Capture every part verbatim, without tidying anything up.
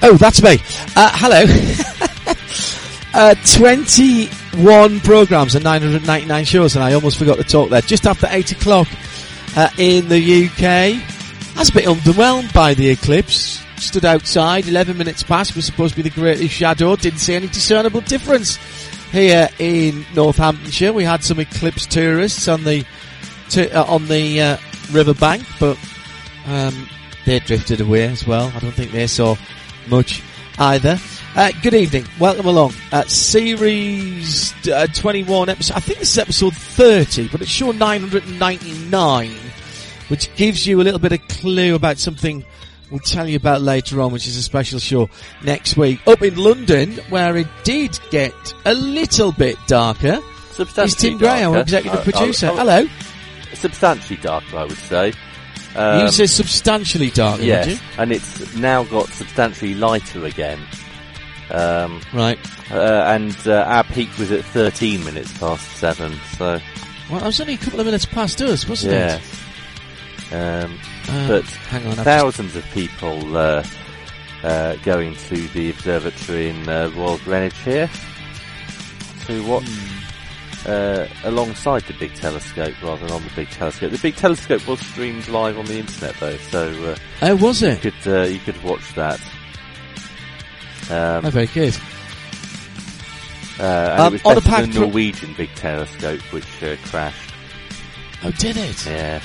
Oh, that's me. Uh, hello. uh, twenty-one programmes and nine hundred ninety-nine shows, and I almost forgot to talk there. Just after eight o'clock uh, in the U K. I was a bit underwhelmed by the eclipse. Stood outside, eleven minutes past, was supposed to be the greatest shadow. Didn't see any discernible difference here in Northamptonshire. We had some eclipse tourists on the to, uh, on the uh, riverbank, but um, they drifted away as well. I don't think they saw much either. Uh, good evening, welcome along. Uh, series uh, twenty-one, episode. I think this is episode thirty, but it's show nine hundred ninety-nine, which gives you a little bit of clue about something we'll tell you about later on, which is a special show next week. Up in London, where it did get a little bit darker, is Tim Gray, our executive uh, producer. Uh, uh, Hello. Substantially darker, I would say. Um, you say substantially darker, yes, would you? And it's now got substantially lighter again. Um, right. Uh, and uh, our peak was at thirteen minutes past seven, so... Well, that was only a couple of minutes past us, wasn't yeah. it? Um, uh, but hang on, thousands of people uh, uh, going to the observatory in uh, Royal Greenwich here to watch hmm. uh, alongside the big telescope rather than on the big telescope. The big telescope was streamed live on the internet though, so uh, oh, was it? You could uh, you could watch that. Um, oh, very good. Uh, and um, it was better than the pro- Norwegian big telescope, which uh, crashed. Oh, did it? Yes.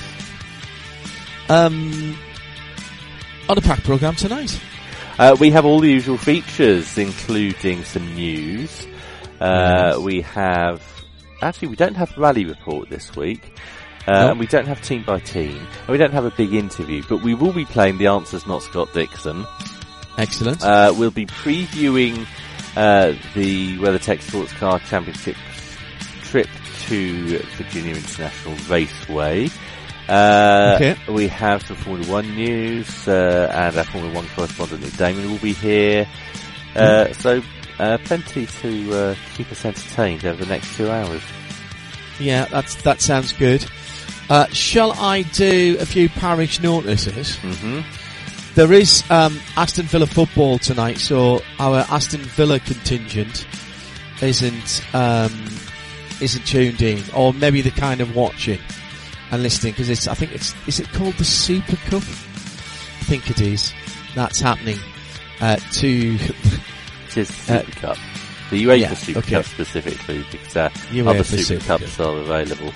Um, on a packed programme tonight. Uh, we have all the usual features, including some news. Uh, yes. We have... Actually, we don't have Rally Report this week. Uh, nope. And we don't have Team by Team. And we don't have a big interview. But we will be playing The Answer's Not Scott Dixon. Excellent. Uh, we'll be previewing uh, the WeatherTech Sports Car Championship trip to Virginia International Raceway. Uh, okay. We have some Formula One news, uh, and our Formula One correspondent Nick Damon will be here. Uh, mm. So, uh, plenty to, uh, keep us entertained over the next two hours. Yeah, that's, that sounds good. Uh, shall I do a few parish notices? Mm-hmm. There is, um, Aston Villa football tonight, so our Aston Villa contingent isn't, um, isn't tuned in, or maybe they're kind of watching and listening, because it's, I think it's, is it called the Super Cup? I think it is. That's happening, uh, to... it is the Super uh, Cup. The UEFA yeah, Super okay. Cup specifically, because uh, UEFA other Super, Super Cups Cup. are available.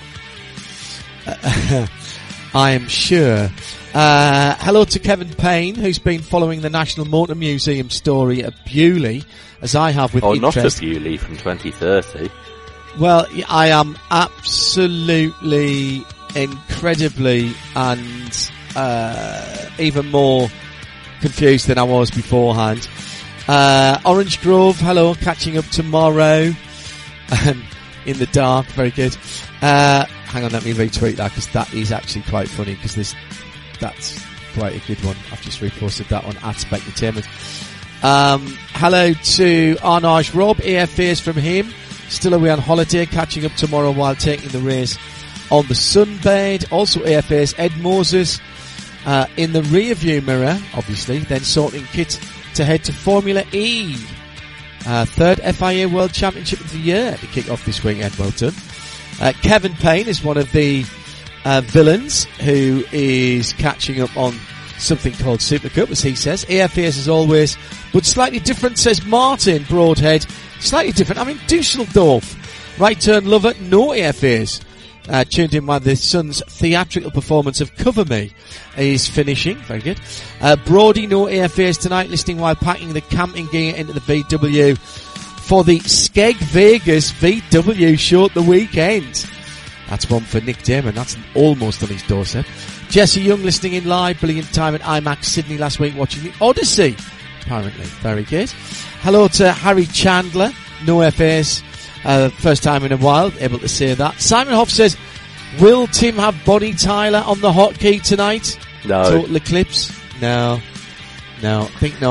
Uh, I am sure. Uh, hello to Kevin Payne, who's been following the National Motor Museum story at Bewley, as I have with oh, interest. Oh, not at Bewley from twenty thirty. Well, I am absolutely... incredibly and uh, even more confused than I was beforehand. Uh, Orange Grove, hello, catching up tomorrow um, in the dark, very good. Uh, hang on, let me retweet that, because that is actually quite funny, because this that's quite a good one. I've just reposted that one at Spectatorment. Um, hello to Arnage Rob, A F As from him, still away on holiday, catching up tomorrow while taking the race on the sunbed. Also A F As Ed Moses uh, in the rear view mirror, obviously, then sorting kit to head to Formula E. Uh, third F I A World Championship of the year to kick off this weekend. Well done. Uh, Kevin Payne is one of the uh, villains who is catching up on something called Super Cup, as he says. A F As as always, but slightly different, says Martin Broadhead. Slightly different. I mean, Dusseldorf, right turn lover, no A F As. Uh, tuned in while the Sun's theatrical performance of Cover Me is finishing. Very good. Uh, Brody, no A F As tonight, listening while packing the camping gear into the V W for the Skeg Vegas V W show at the weekend. That's one for Nick Damon. That's almost on his doorstep. Jesse Young listening in live. Brilliant time at IMAX Sydney last week watching the Odyssey. Apparently. Very good. Hello to Harry Chandler. No F As. Uh, first time in a while, able to say that. Simon Hoff says, will Tim have Bonnie Tyler on the hotkey tonight? No. Total Eclipse? No. No. I think not.